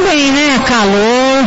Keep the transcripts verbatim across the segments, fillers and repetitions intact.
bem, né? Calor.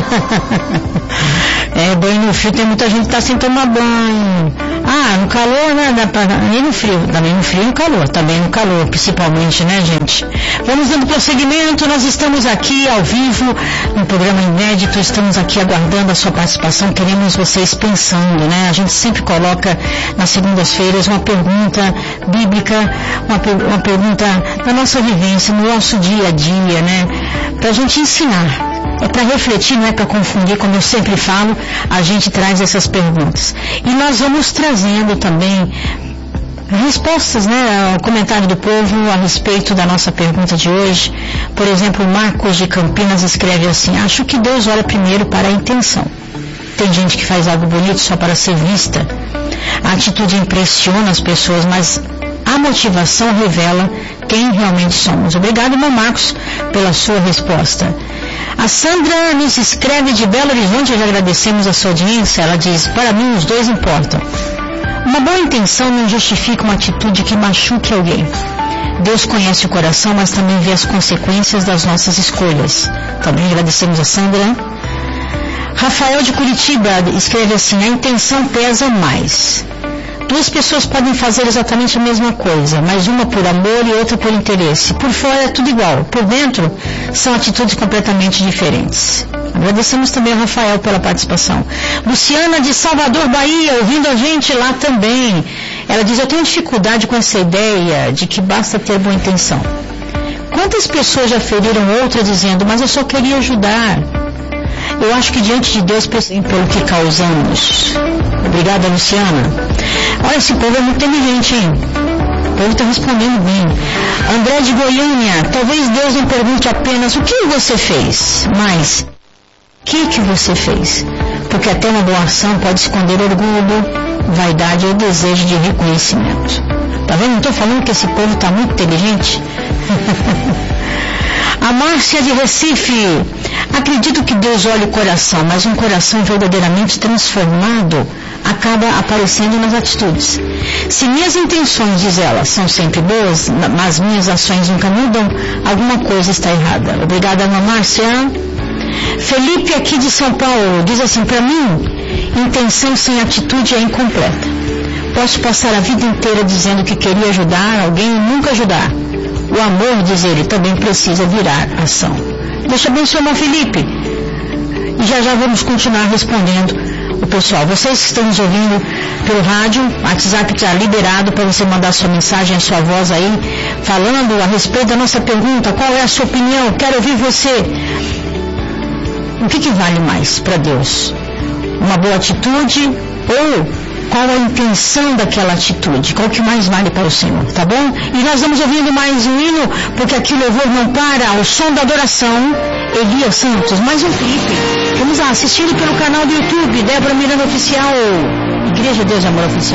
É, banho no frio, tem muita gente que tá sem tomar banho. Ah, no calor, né? Dá pra, nem no frio, também no frio e no calor, também no calor, principalmente, né, gente? Vamos dando prosseguimento, nós estamos aqui ao vivo, no programa inédito, estamos aqui aguardando a sua participação, queremos vocês pensando, né? A gente sempre coloca nas segundas-feiras uma pergunta bíblica, uma, uma pergunta da nossa vivência, no nosso dia a dia, né? Pra gente ensinar. É para refletir, não é para confundir, como eu sempre falo, a gente traz essas perguntas. E nós vamos trazendo também respostas, né, ao comentário do povo a respeito da nossa pergunta de hoje. Por exemplo, o Marcos de Campinas escreve assim: acho que Deus olha primeiro para a intenção. Tem gente que faz algo bonito só para ser vista. A atitude impressiona as pessoas, mas a motivação revela quem realmente somos. Obrigado, irmão Marcos, pela sua resposta. A Sandra nos escreve de Belo Horizonte, já agradecemos a sua audiência. Ela diz: para mim os dois importam. Uma boa intenção não justifica uma atitude que machuque alguém. Deus conhece o coração, mas também vê as consequências das nossas escolhas. Também agradecemos a Sandra. Rafael de Curitiba escreve assim: a intenção pesa mais. Duas pessoas podem fazer exatamente a mesma coisa, mas uma por amor e outra por interesse. Por fora é tudo igual, por dentro são atitudes completamente diferentes. Agradecemos também ao Rafael pela participação. Luciana de Salvador, Bahia, ouvindo a gente lá também. Ela diz: eu tenho dificuldade com essa ideia de que basta ter boa intenção. Quantas pessoas já feriram outra dizendo: mas eu só queria ajudar? Eu acho que diante de Deus pensemos pelo que causamos. Obrigada, Luciana. Olha, esse povo é muito inteligente, hein? O povo está respondendo bem. André de Goiânia: talvez Deus não pergunte apenas o que você fez, mas o que que você fez? Porque até uma boa ação pode esconder orgulho, vaidade ou desejo de reconhecimento. Tá vendo? Não estou falando que esse povo está muito inteligente? A Márcia de Recife: acredito que Deus olha o coração, mas um coração verdadeiramente transformado acaba aparecendo nas atitudes. Se minhas intenções, diz ela, são sempre boas, mas minhas ações nunca mudam, alguma coisa está errada. Obrigada, Ana Márcia. Felipe, aqui de São Paulo, diz assim: para mim, intenção sem atitude é incompleta. Posso passar a vida inteira dizendo que queria ajudar alguém e nunca ajudar. O amor, diz ele, também precisa virar ação. Deus te abençoe, irmão Felipe. E já já vamos continuar respondendo o pessoal. Vocês que estão nos ouvindo pelo rádio, o WhatsApp está liberado para você mandar sua mensagem, a sua voz aí, falando a respeito da nossa pergunta. Qual é a sua opinião? Quero ouvir você. O que que vale mais para Deus? Uma boa atitude ou qual a intenção daquela atitude? Qual que mais vale para o Senhor, tá bom? E nós vamos ouvindo mais um hino, porque aqui o louvor não para, o som da adoração. Elias Santos, mais um clipe. Vamos lá, assistindo pelo canal do YouTube, Débora Miranda Oficial, Igreja Deus de Amor Oficial.